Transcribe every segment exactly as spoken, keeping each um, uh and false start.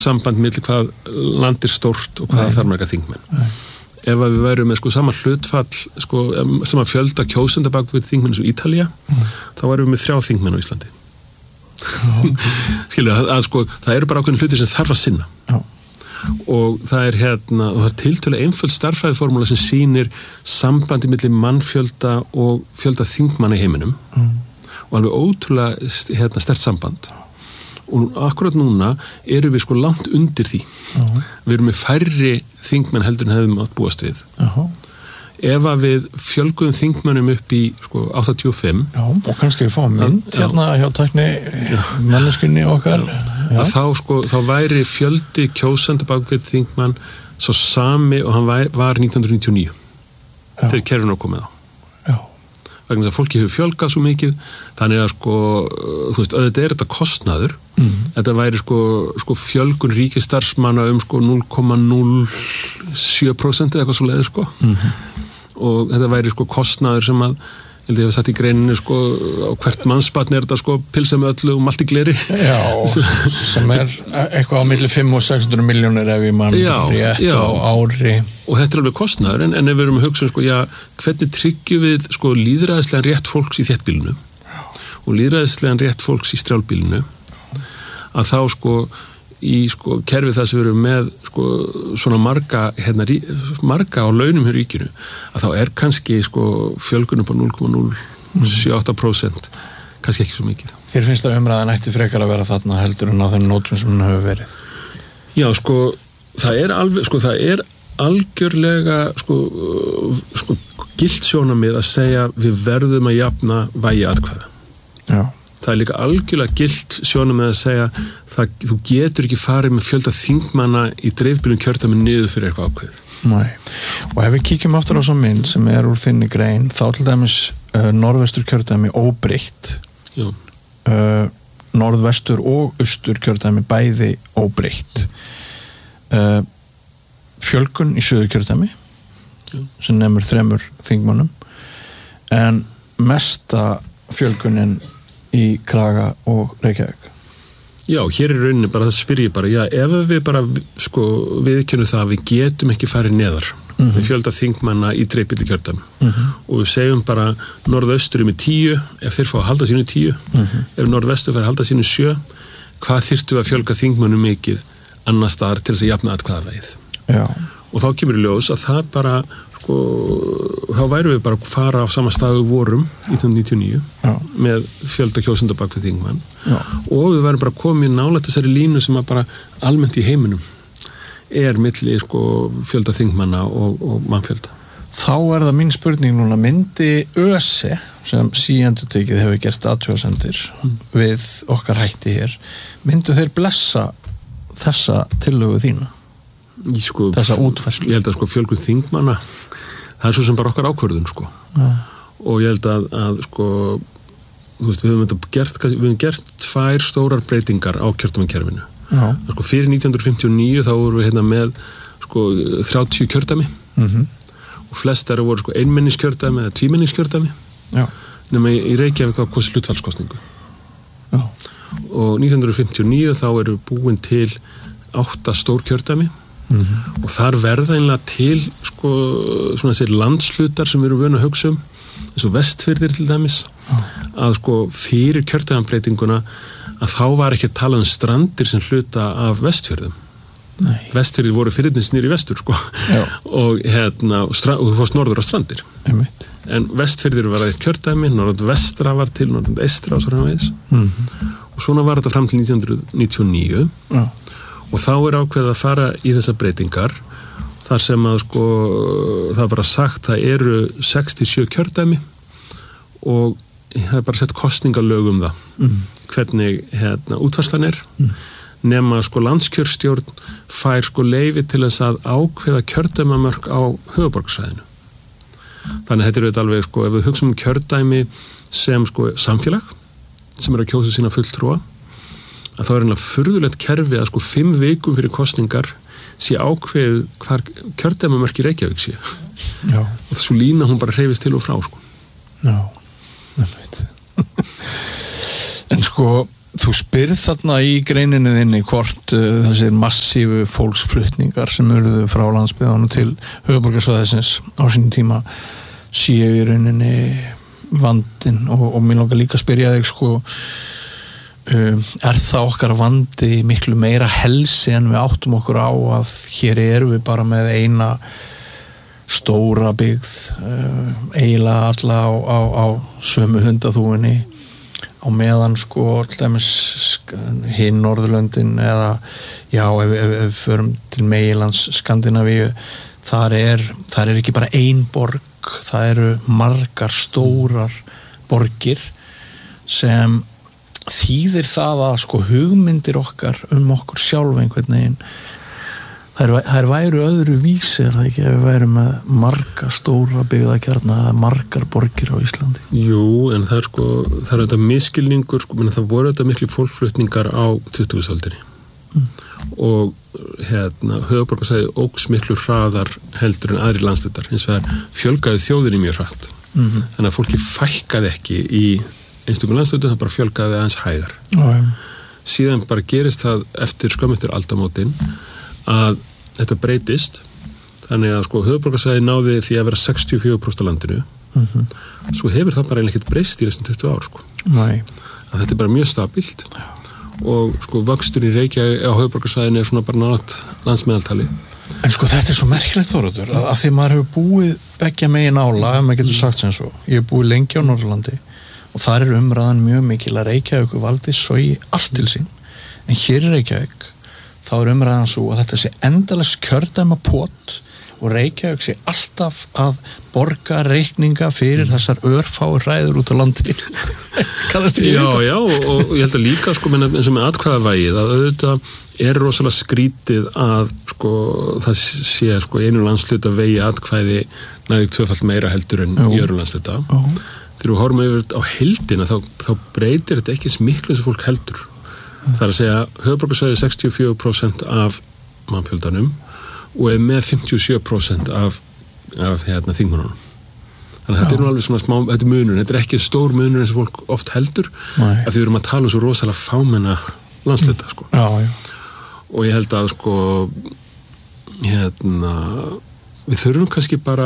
samband milli hvað land er stórt og hvað þarf marga þingmenn. Nei. Ef að við værum með sko sama hlutfall, sko sama fjölda kjósenda bak við þingmenn eins og Ítalía, mm. þá værum við með þrjá þingmenn á Íslandi. Skilju, að, að sko það eru bara ákveðin hluti sem þarf að sinna. Já. Og það er hérna, og það er tiltölulega einföld stærðfræðiformúla sem sýnir sambandi milli mannfjölda og fjölda þingmanna í heiminum mm. og alveg ótrúlega hérna sterkt samband. Og akkurat núna erum við sko langt undir því. Uh-huh. Við erum með færri þingmenn heldur en hefðum átt búast við. Uh-huh. Ef að við fjölguðum þingmennum upp í sko áttatíu og fimm. Já, og kannski við fáum mynd hérna hjá tækni manneskunni okkar. Já. Að þá sko, þá væri fjöldi kjósenda bak við þingmann svo sami og hann var nítján hundruð níutíu og níu. Þegar kerfinu var komið á. Vegna þess að fólki hefur fjölgað svo mikið, þannig að sko, þú veist, auðvitað er þetta kostnaður, mm. þetta væri sko, sko fjölgun ríkisstarfsmanna um sko núll komma núll sjö prósent eða eitthvað svo leiði sko, mm-hmm. og þetta væri sko kostnaður sem að, ég held að ég hef satt í greininu sko, á hvert mannsbarn er þetta sko pilsa með öllu og malt í gleri. Já, sem er eitthvað á milli fimm og sex hundruð milljónir ef ég mann rétt á ári. Og þetta er alveg kostnaður, en, en ef við erum að hugsa sko, já, hvernig tryggjum við sko lýðræðislegan rétt fólks í þéttbýlinu og lýðræðislegan rétt fólks í strjálbýlinu, að þá sko í sko kerfið það sem við erum með sko svona marga hérna, marga á launum hér í ríkinu, að þá er kannski sko fjölgun upp á núll komma núll sjö átta prósent kannski ekki svo mikið. Þér finnst að umræðan ætti frekar að vera þarna heldur en á þeim nótum sem hún hefur verið? Já, sko það er alveg, sko það er algjörlega sko, sko gilt sjónarmið að segja við verðum að jafna vægi atkvæða. Já. Það er líka algjörlega gilt sjónarmið að segja það, þú getur ekki farið með fjölda þingmanna í dreifbýlum kjördæmi niður fyrir eitthvað ákveð. Nei. Og ef við kíkjum aftur á svo mynd sem er úr þinni grein, þá til dæmis uh, norðvestur kjördæmi óbreytt. Já. Uh, norðvestur og austur kjördæmi bæði óbreytt. Uh, fjölgun í suður kjördæmi sem nemur þremur þingmönnum, en mesta fjölgunin í Kraga og Reykjavík. Já, hér er rauninni bara það spyr ég bara, já, ef við bara sko viðurkennum það að við getum ekki farið neðar mm-hmm. við fjölda þingmanna í dreifbýli kjördæmi mm-hmm. og við segjum bara norðaustur með tíu, ef þeir fá að halda sínu tíu mm-hmm. ef norðvestur fær að halda sínu sjö, hvað þyrftu að fjölga þingmannum mikið annars staðar til þess að jafna atkvæðavægið. Já. Og þá kemur í ljós að það bara sko, þá værum við bara að fara á sama staðu vorum nítján hundruð níutíu og níu Já. Með fjölda kjósenda bak við þingmann Já. Og við værum bara komið nálægt þessari línu sem að bara almennt í heiminum er milli sko, fjölda þingmanna og, og mannfjölda. Þá er það mín spurning núna, myndi ÖSE sem síendurtekið hefur gert athugasemdir mm. við okkar hætti hér, myndu þeir blessa þessa tillögu þína? Sko, þessa útfærslu? Ég held að sko fjölgun þingmanna það er svo sem bara okkar ákvörðun sko. Ja. Og ég held að, að sko, veist, við höfum gert, við höfum gert tvær stórar breytingar á kjördæmakerfinu. Ja. Sko, fyrir nítján hundruð fimmtíu og níu þá vorum við hérna með sko, þrjátíu kjördæmi mm-hmm. og flest þeirra voru sko, einmenniskjördæmi eða tvímenniskjördæmi ja. Nema í, í Reykjavík á kosti hlutfallskosningu. Ja. Og nítján hundruð fimmtíu og níu þá eru búin til átta stór kjördæmi Mm-hmm. og þar verða einlega til sko, svona þessir landslutar sem við erum vönu að hugsa um eins og Vestfirðir til dæmis oh. að sko fyrir kjördæmanbreytinguna að þá var ekki að tala um strandir sem hluta af Vestfjörðum. Nei. Vestfirðir voru fyrirnins nýri vestur sko og hérna og þú fórst norður á strandir Einmitt. En Vestfirðir var að eitt kjördæmi, norður vestra var til norður eistra og svona veis mm-hmm. og svona var þetta fram til nítján hundruð níutíu og níu Já. Og þá er ákveðið að fara í þessar breytingar þar sem að sko það er bara sagt það eru sextíu og sjö kjördæmi og það er bara sett kosningalög um það mm. hvernig hérna útfærslan er mm. nema sko landskjörstjórn fær sko leyfi til þess að ákveða kjördæmamörk á höfuðborgarsvæðinu. Þannig að þetta er auðvitað alveg sko ef við hugsum um kjördæmi sem sko samfélag sem er að kjósa sína fulltrúa að þá er einlega furðulegt kerfi að sko fimm vikum fyrir kosningar sé ákveð hvar kjördæmamörk í Reykjavík sé. Já. Og þessu lína hún bara hreyfist til og frá sko. Já, það veit. En sko þú spyrð þarna í greininu þinni hvort uh, þessir massífu fólksflutningar sem eruðu frá landsbyggðunum til höfuðborgarsvæðisins á sínum tíma séu í rauninni vandinn og, og mér langar líka að spyrja þig sko um, er það okkar vandi miklu meira helsi en við áttum okkur á að hér erum við bara með eina stóra byggð uh, eiginlega alla á, á, á sömu hundaþúfunni á meðan sko hinn Norðurlöndin eða já ef við förum til meginlands Skandinavíu þar er, þar er ekki bara ein borg það eru margar stórar borgir sem þýðir það að sko hugmyndir okkar um okkur sjálf einhvern veginn þær, þær væru öðru vísi er það ekki ef við værum með marga stóra byggðakjarna eða margar borgir á Íslandi. Jú, en það er sko það er þetta miskilningur sko, menn það voru þetta miklu fólksflutningar á tuttugustu öldinni mm. og hérna, höfuðborgarsvæði óx miklu hraðar heldur en aðri landshlutar hins vegar fjölgaði þjóðinni mjög hratt mm-hmm. þannig að fólki fækkaði ekki í einstökum landshlutum, það bara fjölgaði aðeins hægar okay. síðan bara gerist það eftir skömm eftir aldamótin að þetta breytist þannig að sko höfuðborgarsvæði náði því að vera sextíu og fjögur prósent af landinu mm-hmm. svo hefur það bara einhvern breyst í þessum tuttugu ár sko Nei. að þetta er bara mjög stabílt og sko vöxtur í Reykjavík á höfuðborgarsvæðinu er svona bara nátt landsmeðaltali. En sko þetta er svo merkilegt Þóroddur að, að því maður hefur búið beggja megin ála ef maður getur sagt sem svo. Ég hef búið lengi á Norðurlandi og þar er umræðan mjög mikil að Reykjavík valdi sogi allt til sín en hér í Reykjavík þá er umræðan svo að þetta sé endalaust kjördæma pot og Reykjavík sé alltaf að borga reikninga fyrir mm. þessar örfáur ræður út á landi. Kannast ekki Já, já, og, og ég held að líka sko, menn, eins og með atkvæðavægið að auðvitað er rosalega skrítið að sko, það sé sko, einu landshluta vegi atkvæði næri tvöfalt meira heldur en í öðrum landshluta. Þegar við horfum yfir á heildina þá, þá breytir þetta ekki eins miklu eins og fólk heldur. Mm. Það er að segja höfuðborgarsvæðið sextíu og fjögur prósent af mannfjöldanum og er með fimmtíu og sjö prósent af, af hérna, þingmönnunum. Þannig að þetta er nú alveg svona smá, þetta er munur, þetta er ekki stór munur eins og fólk oft heldur, Nei. Að því við erum að tala um svo rosalega fámenna landsluta, sko. Já, já. Og ég held að, sko, hérna, við þurfum kannski bara,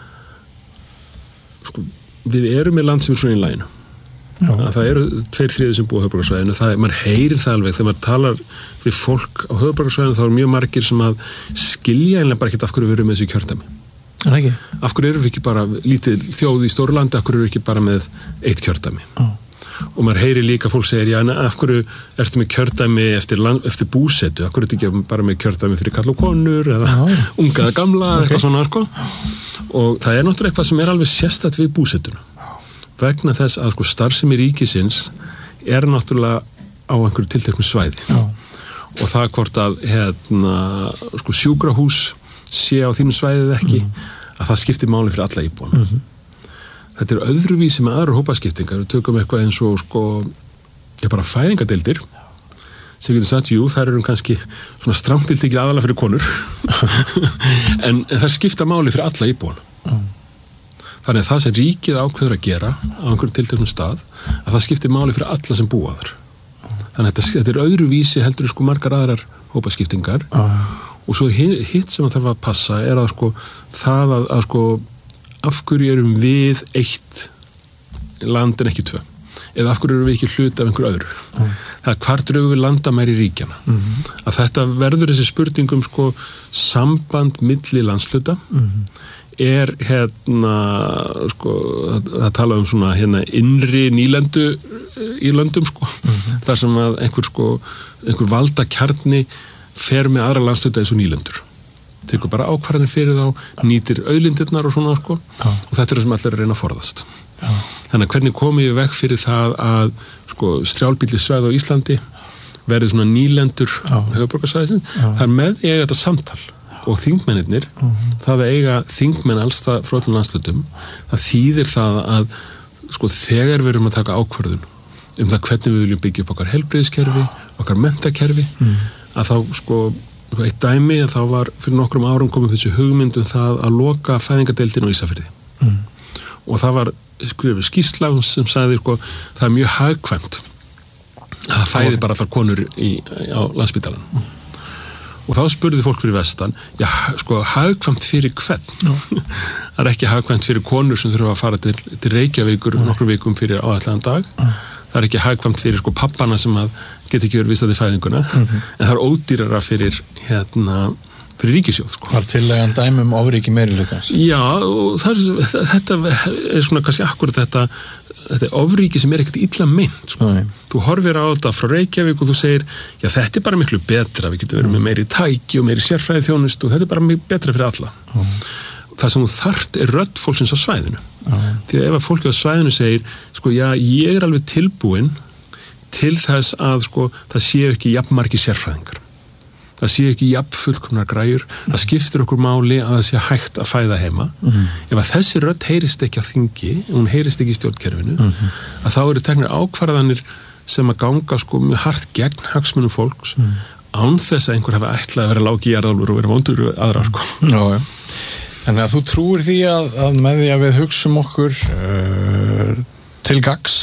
sko, við erum með land sem er svona í laginu. Að það eru tveir þriðir sem búa á höfuðborgarsvæðinu, það er, maður heyrir það alveg þegar maður talar við fólk á höfuðborgarsvæðinu þá er mjög margir sem að skilja einlega bara ekkert af hverju við erum með þessu kjördæmi. Er ekki? Af hverju erum við ekki bara lítið þjóð í stóru landi, af hverju erum við ekki bara með eitt kjördæmi. Oh. Og maður heyrir líka fólk segir, já, af hverju ertu með kjördæmi eftir, land, eftir búsetu, af hverju ertu ekki bara með kjördæmi fyrir kall og konur eða oh. unga eða gamla okay. eitthvað svona, sko. Og það er náttúrulega eitthvað sem er alveg sérstætt við búsetuna. Vegna þess að sko starfsemi ríkisins er náttúrulega á einhverju tilteknu svæði Já. Og það hvort að hérna, sko sjúkrahús sé á þínu svæðið ekki mm. að það skiptir máli fyrir alla íbúana mm-hmm. Þetta er öðruvísi með aðra hópaskiptingar við tökum eitthvað eins og sko ég bara fæðingadeildir sem við getum sagt, jú, þær eru kannski svona stramdildi ekki aðalega fyrir konur en, en það skipta máli fyrir alla íbúana mm. Þannig að það sem ríkið ákveður að gera á einhverjum tilteknum stað, að það skiptir máli fyrir alla sem búa þar. Þannig að þetta, þetta er öðruvísi heldur sko margar aðrar hópaskiptingar uh. og svo hitt sem að þarf að passa er að sko það að, að sko af hverju erum við eitt land en ekki tvö eða af hverju erum við ekki hluti af einhverju öðru. Uh. Það er hvar drögum við landamæri ríkjana. Uh-huh. Að þetta verður þessi spurningum sko samband milli landshluta uh-huh. er hérna sko, það tala um svona hérna innri nýlendu í löndum sko, mm-hmm. þar sem að einhver sko, einhver valdakjarni fer með aðra landshluta eins og nýlendur tekur bara ákvarðanir fyrir þá nýtir auðlindirnar og svona sko Já. Og þetta er það sem allir er að reyna að forðast Já. Þannig að hvernig komum við vekk fyrir það að sko strjálbýlli svæði á Íslandi verði svona nýlendur höfuðborgarsvæðisins, þar með eiga þetta samtal og þingmennirnir, uh-huh. það að eiga þingmenn alls það frá öllum landslutum, það þýðir það að sko þegar við erum að taka ákvörðun um það hvernig við viljum byggja upp okkar heilbrigðiskerfi, okkar menntakerfi, uh-huh. að þá sko eitt dæmi að þá var fyrir nokkrum árum komið þessu hugmynd um það að loka fæðingadeildin á Ísafirði. Uh-huh. Og það var skrifið skýrsla sem sagði sko það er mjög hagkvæmt það fæði bara allar konur í, á Landspítalan mm. og þá spurði fólk fyrir vestan já, sko, hagkvæmt fyrir hvern það er ekki hagkvæmt fyrir konur sem þurfa að fara til, til Reykjavíkur mm. nokkru vikum fyrir áætlaðan dag mm. það er ekki hagkvæmt fyrir sko pappana sem að geta ekki verið vistað í fæðinguna mm-hmm. en það er ódýrara fyrir hérna fyrir ríkissjóð sko. Var tillegan dæmum ofríki meiri hlutans? Já, og það er, þetta er svona kannski akkurat þetta, þetta ofríki sem er ekkert illa meint sko. Nei. Þú horfir á þetta frá Reykjavík og þú segir, já þetta er bara miklu betra, við getum verið mm. með meiri tæki og meiri sérfræði þjónustu og þetta er bara miklu betra fyrir alla. Mm. Það sem þú þarft er rödd fólksins á svæðinu. Mm. Því að ef að fólki á svæðinu segir, sko já, ég er alveg tilbúin til þess að sko, það séu ekki jafnmargir sérfræðingar. Það sé ekki jafn fullkomnar græjur, það skiptir okkur máli að það sé hægt að fæða heima. Mm-hmm. Ef að þessi rödd heyrist ekki á þingi, hún heyrist ekki í stjórnkerfinu, mm-hmm. að þá eru teknir ákvarðanir sem að ganga sko mjög hart gegn hagsmunum fólks, mm. án þess að einhver hafi ætlað að vera lági í jarðálfur og vera vondur aðra sko. Já, já. Þannig að þú trúir því að, að með því að við hugsum okkur uh, til gags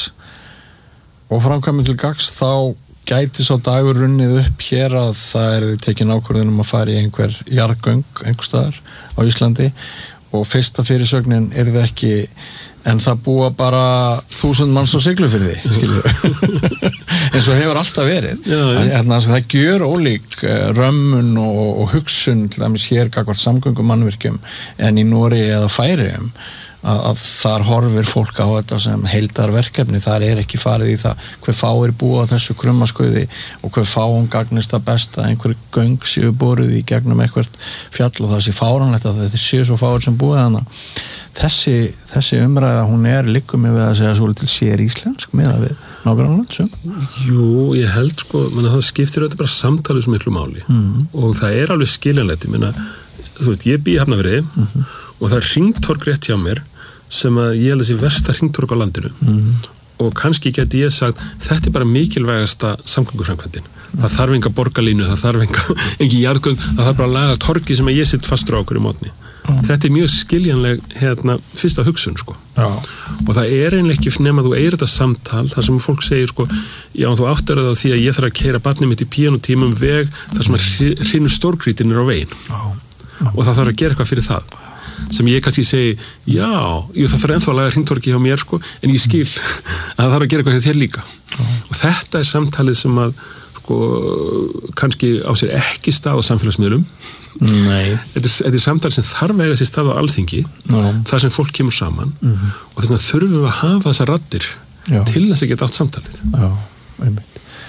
og framkvæmum til gags þá gæti sá dagur runnið upp hér að það er tekin ákvörðun um að fara í einhver jarðgöng einhver staðar á Íslandi og fyrsta fyrirsögnin er það ekki en það búa bara þúsund manns á Siglufirði skilur eins og hefur alltaf verið já, já. Að, að það gjör ólík römmun og, og hugsun til dæmis hér gagvart samgöngumannvirkjum en í Noregi eða Færeyjum Að, að þar horfir fólk á þetta sem heildarverkefni, þar er ekki farið í það hver fáir búa á þessu krummaskauði og hver fáum gagnist að besta einhver göng séu boruð í gegnum eitthvað fjall og það sé fáranlegt að þetta séu svo fáir sem búið hana þessi, þessi umræða hún er liggum við að segja svolítið sér íslensk með að við nágrannlönd Jú, ég held sko, menna, það skiptir þetta bara samtalið svo miklu máli mm. og það er alveg skiljanlegt ég meina, þú veit, ég bý í Hafnarfirði mm-hmm. og það er hringtorg rétt hjá mér sem að ég held að sé versta hringtorg á landinu mm. og kannski geti ég sagt þetta er bara mikilvægasta samgönguframkvæmdin mm. það þarf enga borgarlínu, það þarf enga engi jarðgöng, það þarf bara að laga torgi sem að ég sitt fastur á okkur í mótni mm. þetta er mjög skiljanleg hérna, fyrsta hugsun sko ja. Og það er einlega ekki nema þú eigir þetta samtal þar sem fólk segir sko já þú áttar það á því að ég þarf að keyra barnið mitt í píanótímum veg þar sem að hrynur stórkrítinir á veginn ja. Ja. Og það þarf að gera eitthvað fyrir það sem ég kannski segi, já, jú, það þarf ennþá að laga hringtorgi hjá mér, sko, en ég skil að það þarf að gera eitthvað hjá þér líka. Mm. Og þetta er samtalið sem að, sko, kannski á sér ekki stað á samfélagsmiðlum. Nei. Þetta er, þetta er samtalið sem þarf að eiga sér stað á alþingi, mm. þar sem fólk kemur saman, mm. og þess vegna þurfum við að hafa þessar raddir já. Til þess að geta átt samtalið. Já, einmitt.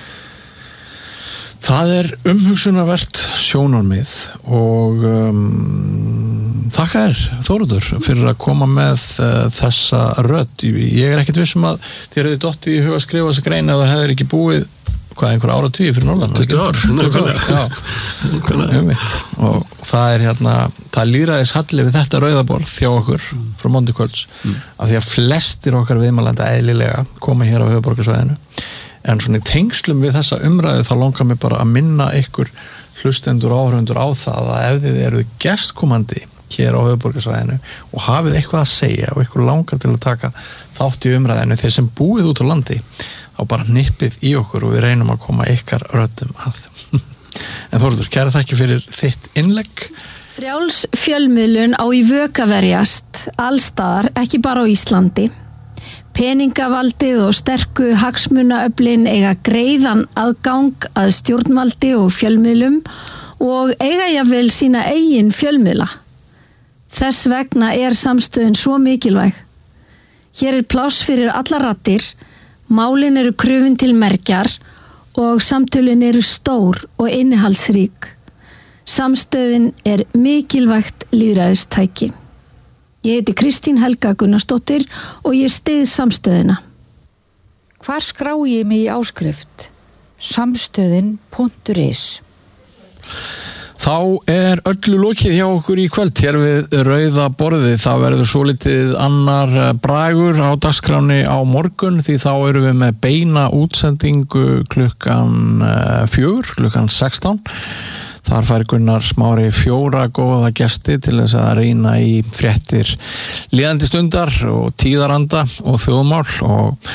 Það er umhugsunarvert sjónarmið og um, þakka þér Þóroddur fyrir að koma með uh, þessa rödd. Ég er ekkert vissum að þér hefði dottið í huga að skrifa þessa grein eða hefur ekki búið hvað einhver áratugi fyrir Norðan. tuttugu ár. tuttugu ár, já. Einmitt. Og það er hérna, það er lýðræðishalli við þetta rauðaborð hjá okkur mm. frá Mondikvölds mm. af því að flestir okkar viðmælenda eðlilega koma hér á höfuðborgarsvæðinu. En svona í tengslum við þessa umræðu þá langar mér bara að minna ykkur hlustendur og áhörfundur á það að ef þið eru gestkomandi hér á höfuðborgarsvæðinu og hafið eitthvað að segja og ykkur langar til að taka þátt í umræðinu þeir sem búið út á landi þá bara nippið í okkur og við reynum að koma ykkar röddum að. En Þóroddur, kæra þakki fyrir þitt innlegg. Frjáls fjölmiðlun á í vök að verjast allstaðar, ekki bara á Íslandi. Peningavaldið og sterku hagsmunaöflin eiga greiðan aðgang að stjórnvaldi og fjölmiðlum og eiga jafnvel sína eigin fjölmiðla. Þess vegna er samstöðin svo mikilvæg. Hér er pláss fyrir alla raddir, málin eru krufin til mergjar og samtölin eru stór og innihaldsrík. Samstöðin er mikilvægt lýðræðistæki. Ég heiti Kristín Helga Gunnarsdóttir og ég styð samstöðina. Hvar skrái ég mig í áskrift? samstöðin punktur is. Þá er öllu lokið hjá okkur í kvöld hér við rauða borðið. Það verður svolítið annar bragur á dagskráni á morgun því þá erum við með beina útsendingu klukkan fjögur, klukkan sextán. Þar fær Gunnar Smári fjóra góða gesti til þess að rýna í fréttir líðandi stundar og tíðaranda og þjóðmál og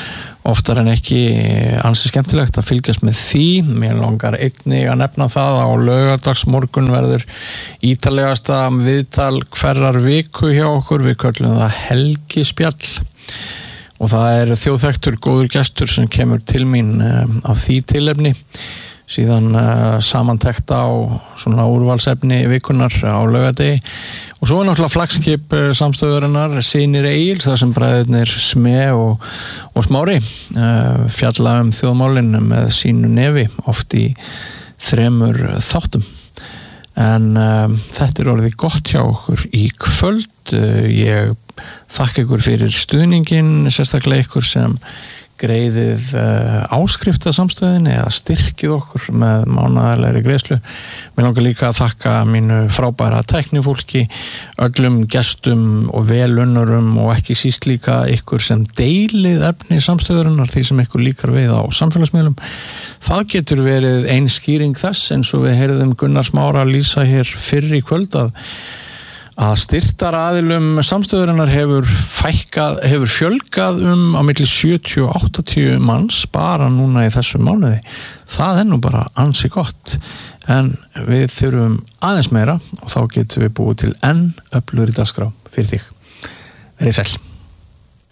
oftar en ekki ansi skemmtilegt að fylgjast með því. Mér langar einnig að nefna það á laugardagsmorgun verður ítalegasta viðtal hverrar viku hjá okkur, við köllum það helgispjall og það er þjóðþekktur góður gestur sem kemur til mín af því tilefni. Síðan uh, samantekt á svona úrvalsefni vikunar á laugardegi og svo er náttúrulega flaggskip uh, samstöðurinnar Synir Egils þar sem bræðurnir Sme og, og Smári uh, fjalla um þjóðmálin með sínu nefi oft í þremur þáttum en uh, þetta er orðið gott hjá okkur í kvöld. uh, ég þakka ykkur fyrir stuðningin, sérstaklega ykkur sem greiðið uh, áskrifta samstöðinni eða styrkið okkur með mánaðarlegri greiðslu. Mér langar líka að þakka mínu frábæra tæknifólki, öllum gestum og velunnurum og ekki síst líka ykkur sem deilið efni samstöðurinnar því sem ykkur líkar við á samfélagsmiðlum. Það getur verið ein skýring þess eins og við heyrðum Gunnar Smára lýsa hér fyrr í kvöld að að styrktaraðilum samstöðurinnar hefur fækkað, hefur fjölgað um á milli sjötíu og áttatíu manns bara núna í þessu mánuði. Það er nú bara ansi gott en við þurfum aðeins meira og þá getum við búið til enn öflugri dagskrá fyrir þig. Verið sæl.